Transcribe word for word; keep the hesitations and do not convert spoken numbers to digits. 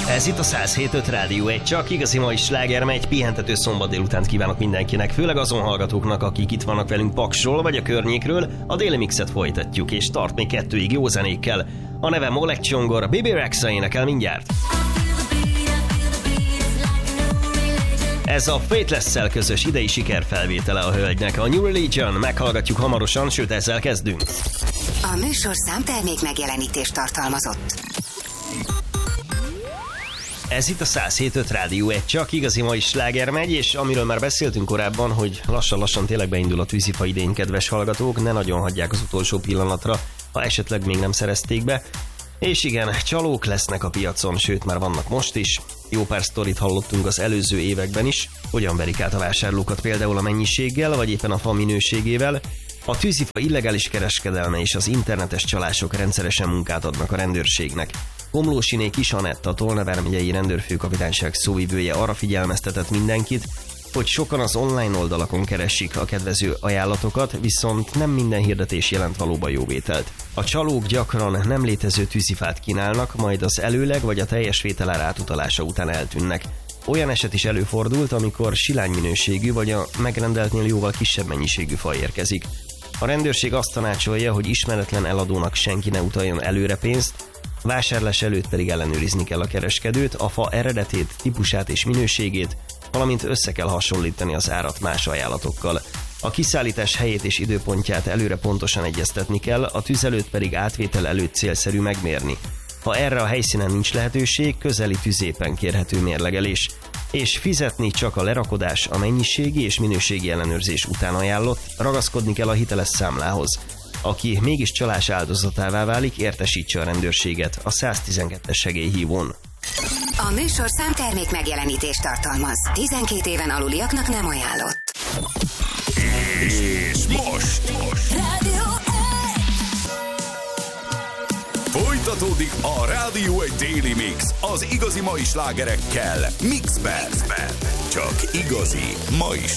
Ez itt a száz hét öt Rádió egy, csak igazi mai sláger megy, pihentető szombat délutánt kívánok mindenkinek, főleg azon hallgatóknak, akik itt vannak velünk Paksról vagy a környékről. A déli mixet folytatjuk, és tart még kettőig jó zenékkel. A nevem Oleg Csongor, Bibi Rexha énekel mindjárt. Ez a Faithless-szel közös idei sikerfelvétele a hölgynek. A New Religion, meghallgatjuk hamarosan, sőt ezzel kezdünk. A műsorszám termék megjelenítést tartalmazott. Ez itt a száz hét öt Rádió egy, csak igazi mai sláger megy, és amiről már beszéltünk korábban, hogy lassan-lassan tényleg beindul a tűzifa idény, kedves hallgatók, ne nagyon hagyják az utolsó pillanatra, ha esetleg még nem szerezték be. És igen, csalók lesznek a piacon, sőt már vannak most is. Jó pár sztorit hallottunk az előző években is, hogyan verik át a vásárlókat például a mennyiséggel, vagy éppen a fa minőségével. A tűzifa illegális kereskedelme és az internetes csalások rendszeresen munkát adnak a rendőrségnek. Komlósiné Kis Anett, a Tolnavár megyei rendőrfőkapitányság szóvivője arra figyelmeztetett mindenkit, hogy sokan az online oldalakon keresik a kedvező ajánlatokat, viszont nem minden hirdetés jelent valóban jóvételt. A csalók gyakran nem létező tűzifát kínálnak, majd az előleg vagy a teljes vételár átutalása után eltűnnek. Olyan eset is előfordult, amikor silány minőségű vagy a megrendeltnél jóval kisebb mennyiségű fa érkezik. A rendőrség azt tanácsolja, hogy ismeretlen eladónak senki ne utaljon előre pénzt, vásárlás előtt pedig ellenőrizni kell a kereskedőt, a fa eredetét, típusát és minőségét, valamint össze kell hasonlítani az árat más ajánlatokkal. A kiszállítás helyét és időpontját előre pontosan egyeztetni kell, a tüzelőt pedig átvétel előtt célszerű megmérni. Ha erre a helyszínen nincs lehetőség, közeli tüzépen kérhető mérlegelés, és fizetni csak a lerakodás, a mennyiségi és minőségi ellenőrzés után ajánlott, ragaszkodni kell a hiteles számlához. Aki mégis csalás áldozatává válik, értesítse a rendőrséget a száztizenkettes segélyhívón. A műsorszám termék megjelenítést tartalmaz. tizenkét éven aluliaknak nem ajánlott. És most, most. Rádió Folytatódik a Rádió egy Daily Mix az igazi mai slágerekkel Mixben. Csak igazi mai